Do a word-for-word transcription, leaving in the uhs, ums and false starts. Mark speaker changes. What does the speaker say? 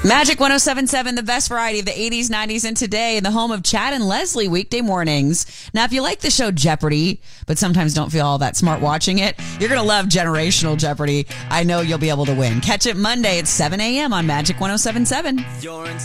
Speaker 1: Magic one oh seven point seven, the best variety of the eighties, nineties, and today, in the home of Chad and Leslie weekday mornings. Now, if you like the show Jeopardy, but sometimes don't feel all that smart watching it, you're going to love Generational Jeopardy. I know you'll be able to win. Catch it Monday at seven a.m. on Magic one oh seven point seven.